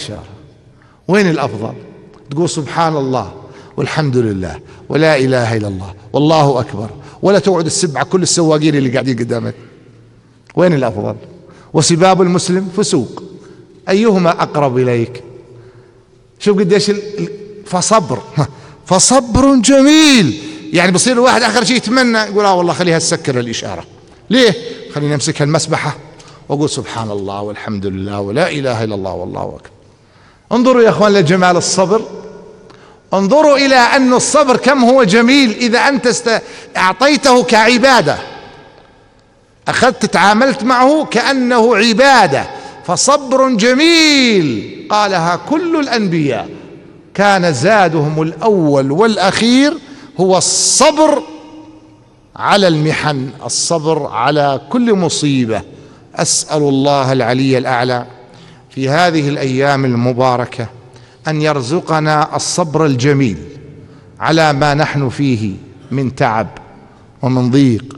الإشارة. وين الأفضل؟ تقول سبحان الله والحمد لله ولا إله إلا الله والله أكبر، ولا تقعد تسب على كل السواقين اللي قاعدين قدامك؟ وين الأفضل؟ وسباب المسلم فسوق، أيهما أقرب إليك؟ شوف قديش فصبر جميل. يعني بصير الواحد آخر شيء يتمنى يقول والله خليها تسكر الإشارة. ليه؟ خليني أمسك المسبحة وأقول سبحان الله والحمد لله ولا إله إلا الله والله أكبر. انظروا يا أخوان لجمال الصبر، انظروا إلى أن الصبر كم هو جميل إذا أنت أعطيته كعبادة، أخذت تعاملت معه كأنه عبادة. فصبر جميل قالها كل الأنبياء، كان زادهم الأول والأخير هو الصبر على المحن، الصبر على كل مصيبة. أسأل الله العلي الأعلى في هذه الأيام المباركة أن يرزقنا الصبر الجميل على ما نحن فيه من تعب ومن ضيق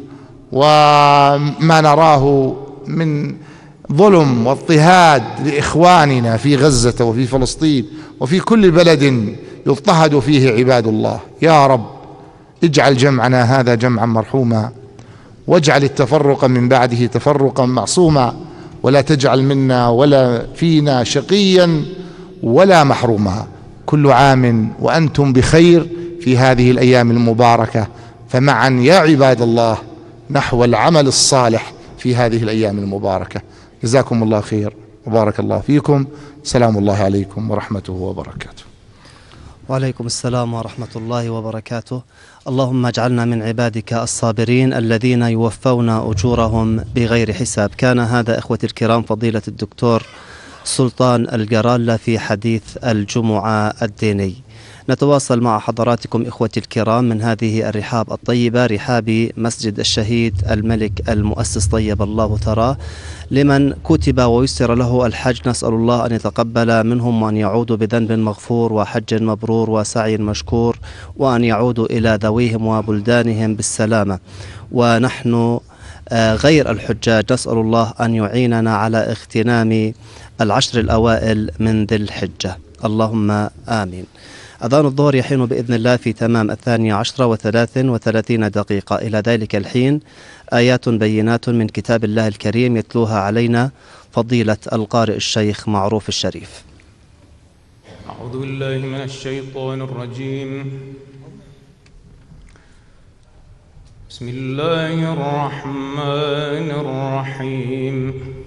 وما نراه من ظلم واضطهاد لإخواننا في غزة وفي فلسطين وفي كل بلد يضطهد فيه عباد الله. يا رب اجعل جمعنا هذا جمعا مرحوما، واجعل التفرق من بعده تفرقا معصوما، ولا تجعل منا ولا فينا شقيا ولا محروما. كل عام وأنتم بخير في هذه الأيام المباركة، فمعا يا عباد الله نحو العمل الصالح في هذه الأيام المباركة. جزاكم الله خير وبارك الله فيكم. سلام الله عليكم ورحمته وبركاته. وعليكم السلام ورحمة الله وبركاته. اللهم اجعلنا من عبادك الصابرين الذين يوفون أجورهم بغير حساب. كان هذا إخوتي الكرام فضيلة الدكتور سلطان القرالة في حديث الجمعة الديني. نتواصل مع حضراتكم إخوتي الكرام من هذه الرحاب الطيبة، رحاب مسجد الشهيد الملك المؤسس طيب الله ثراه، لمن كتب ويسر له الحج. نسأل الله أن يتقبل منهم وأن يعودوا بذنب مغفور وحج مبرور وسعي مشكور، وأن يعودوا إلى ذويهم وبلدانهم بالسلامة. ونحن غير الحجاج نسأل الله أن يعيننا على اغتنام العشر الأوائل من ذي الحجة، اللهم آمين. أذان الظهر يحين بإذن الله في تمام 12:33 إلى ذلك الحين آيات بينات من كتاب الله الكريم يتلوها علينا فضيلة القارئ الشيخ معروف الشريف. أعوذ بالله من الشيطان الرجيم. بسم الله الرحمن الرحيم.